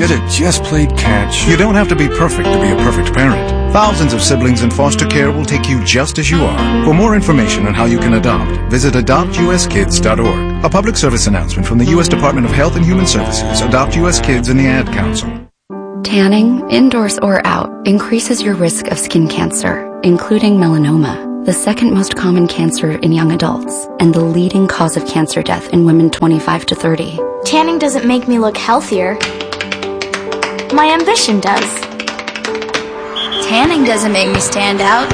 should have just played catch. You don't have to be perfect to be a perfect parent. Thousands of siblings in foster care will take you just as you are. For more information on how you can adopt, visit adoptuskids.org. A public service announcement from the U.S. Department of Health and Human Services, Adopt U.S. Kids, and the Ad Council. Tanning, indoors or out, increases your risk of skin cancer, including melanoma, the second most common cancer in young adults, and the leading cause of cancer death in women 25 to 30. Tanning doesn't make me look healthier. My ambition does. Tanning doesn't make me stand out.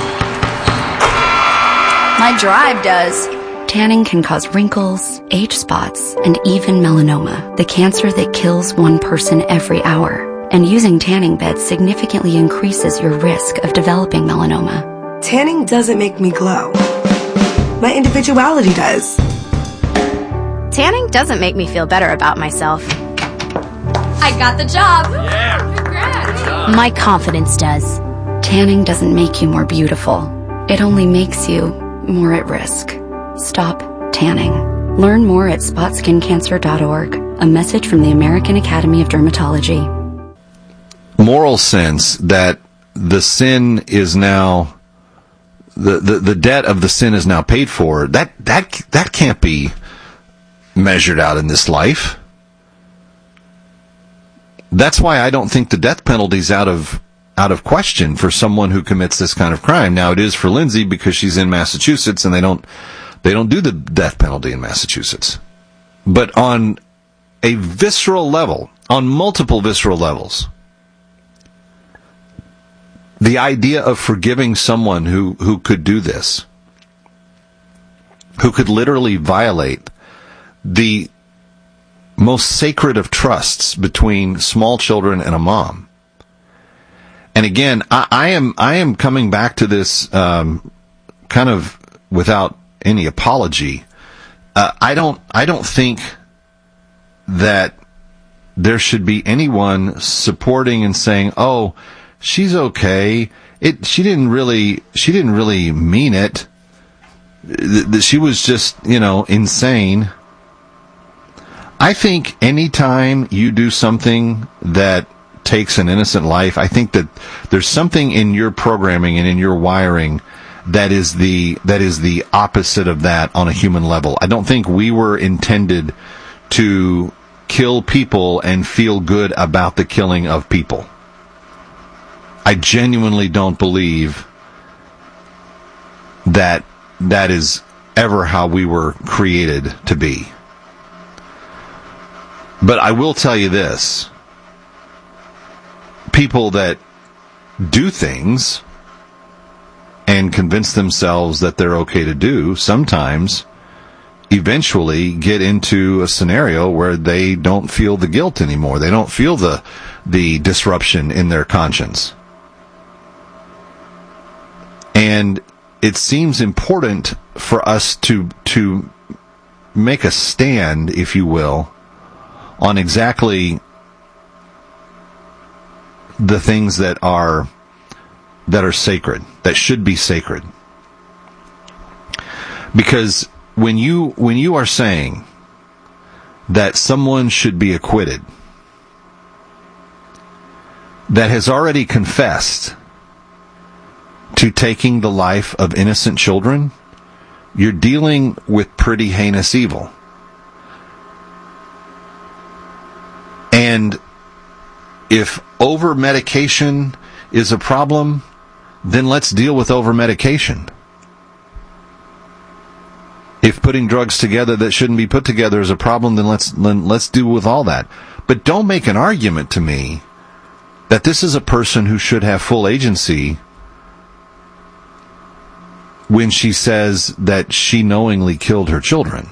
My drive does. Tanning can cause wrinkles, age spots, and even melanoma, the cancer that kills one person every hour. And using tanning beds significantly increases your risk of developing melanoma. Tanning doesn't make me glow. My individuality does. Tanning doesn't make me feel better about myself. I got the job. Yeah. Congrats. My confidence does. Tanning doesn't make you more beautiful. It only makes you more at risk. Stop tanning. Learn more at spotskincancer.org. A message from the American Academy of Dermatology. Moral sense that the sin is now the debt of the sin is now paid for. That can't be measured out in this life. That's why I don't think the death penalty's out of question for someone who commits this kind of crime. Now it is for Lindsay because she's in Massachusetts and they don't do the death penalty in Massachusetts. But on a visceral level, on multiple visceral levels, the idea of forgiving someone who could do this, who could literally violate the most sacred of trusts between small children and a mom. And again, I am coming back to this kind of without any apology. I don't think that there should be anyone supporting and saying, "Oh, she's okay. She didn't really mean it. She was just, insane." I think anytime you do something that takes an innocent life, I think that there's something in your programming and in your wiring that is the opposite of that on a human level. I don't think we were intended to kill people and feel good about the killing of people. I genuinely don't believe that is ever how we were created to be. But I will tell you this. People that do things and convince themselves that they're okay to do sometimes eventually get into a scenario where they don't feel the guilt anymore. They don't feel the disruption in their conscience. And it seems important for us to make a stand, if you will, on exactly the things that are sacred, that should be sacred. Because when you are saying that someone should be acquitted, that has already confessed to taking the life of innocent children, you're dealing with pretty heinous evil. And if over-medication is a problem, then let's deal with over-medication. If putting drugs together that shouldn't be put together is a problem, then let's deal with all that. But don't make an argument to me that this is a person who should have full agency when she says that she knowingly killed her children.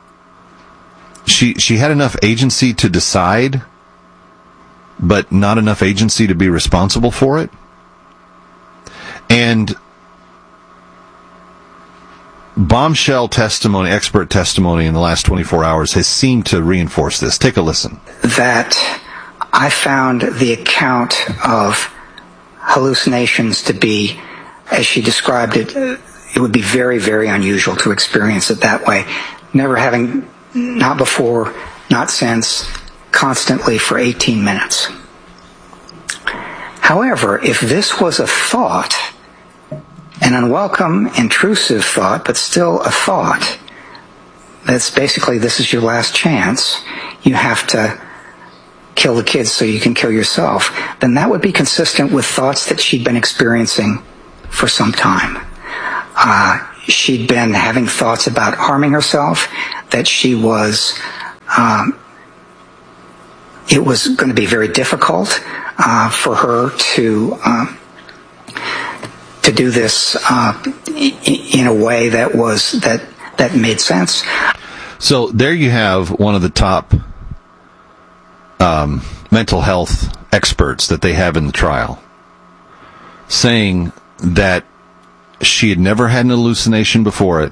She had enough agency to decide, but not enough agency to be responsible for it. And bombshell testimony, expert testimony in the last 24 hours has seemed to reinforce this. Take a listen. That I found the account of hallucinations to be, as she described it, it would be very, very unusual to experience it that way. Never having, not before, not since, constantly for 18 minutes. However, if this was a thought, an unwelcome, intrusive thought, but still a thought, that's basically, this is your last chance, you have to kill the kids so you can kill yourself, then that would be consistent with thoughts that she'd been experiencing for some time. She'd been having thoughts about harming herself, that she was, it was going to be very difficult for her to do this in a way that made sense. So there you have one of the top mental health experts that they have in the trial saying that she had never had an hallucination before it,